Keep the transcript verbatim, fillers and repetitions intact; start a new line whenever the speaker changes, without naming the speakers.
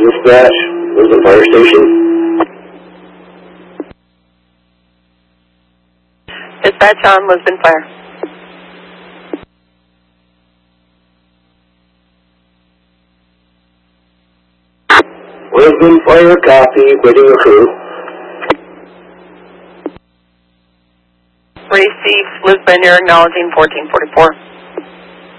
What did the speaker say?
Dispatch, Lisbon Fire Station.
Dispatch on Lisbon Fire.
Lisbon Fire, copy, waiting your crew.
Receive Lisbon, you're acknowledging fourteen forty-four.